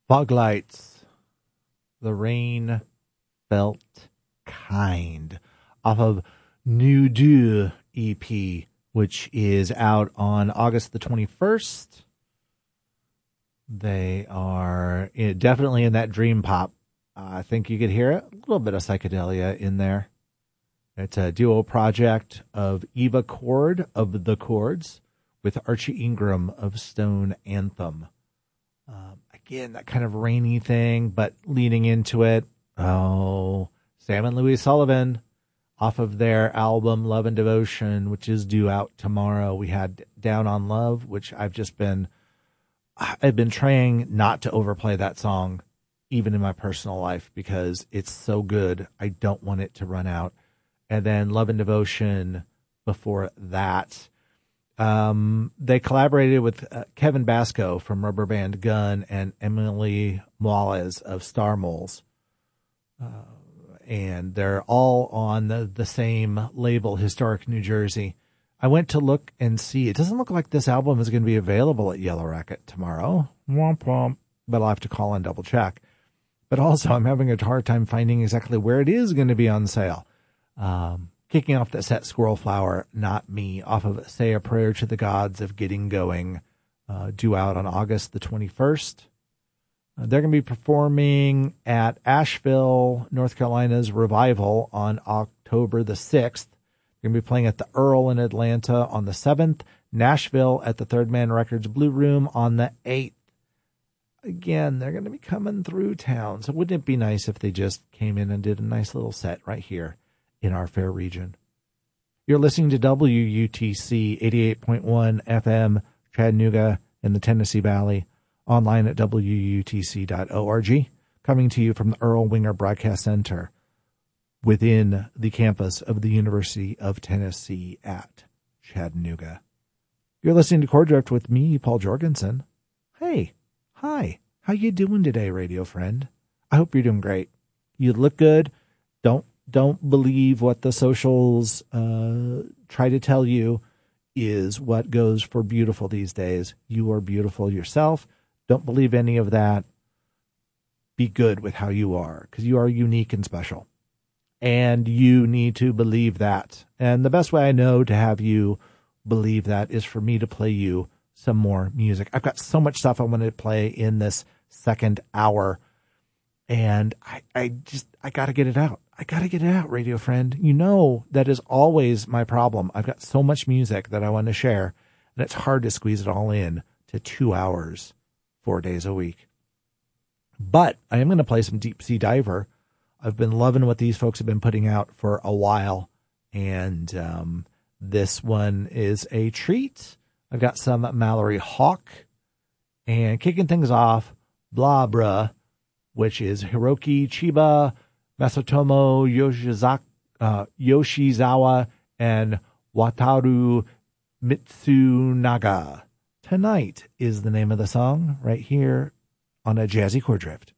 Fog Lights, The Rain Felt Kind, off of New Deux EP, which is out on August the 21st. They are definitely in that dream pop. I think you could hear it. A little bit of psychedelia in there. It's a duo project of Eva Cord of The Chords with Archie Ingram of Stone Anthem. Again, that kind of rainy thing, but leading into it. Oh, Sam and Louis Sullivan off of their album Love and Devotion, which is due out tomorrow. We had Down on Love, which I've been trying not to overplay that song, even in my personal life, because it's so good. I don't want it to run out. And then Love and Devotion before that. They collaborated with Kevin Basco from Rubber Band Gun and Emily Moales of Star Moles. And they're all on the same label, Historic New Jersey. I went to look and see. It doesn't look like this album is going to be available at Yellow Racket tomorrow. Womp womp. But I'll have to call and double check. But also, I'm having a hard time finding exactly where it is going to be on sale. Kicking off that set, Squirrel Flower, Not Me, off of Say a Prayer to the Gods of Getting Going, due out on August the 21st. They're going to be performing at Asheville, North Carolina's Revival on October the 6th. They're going to be playing at the Earl in Atlanta on the 7th, Nashville at the Third Man Records Blue Room on the 8th. Again, they're going to be coming through town, so wouldn't it be nice if they just came in and did a nice little set right here in our fair region? You're listening to WUTC 88.1 FM, Chattanooga in the Tennessee Valley, online at WUTC.org, coming to you from the Earl Winger Broadcast Center within the campus of the University of Tennessee at Chattanooga. You're listening to Chord Drift with me, Paul Jorgensen. Hey, hi, how you doing today, radio friend? I hope you're doing great. You look good. Don't believe what the socials try to tell you is what goes for beautiful these days. You are beautiful yourself. Don't believe any of that. Be good with how you are, because you are unique and special. And you need to believe that. And the best way I know to have you believe that is for me to play you some more music. I've got so much stuff I want to play in this second hour. And I got to get it out. I got to get it out, radio friend. You know, that is always my problem. I've got so much music that I want to share, and it's hard to squeeze it all in to 2 hours, 4 days a week. But I am going to play some Deep Sea Diver. I've been loving what these folks have been putting out for a while, and this one is a treat. I've got some Mallory Hawk, and kicking things off, Blah Bruh, which is Hiroki Chiba, Masatomo Yoshizawa, and Wataru Mitsunaga. Tonight is the name of the song right here on a Jazzy Chord Drift.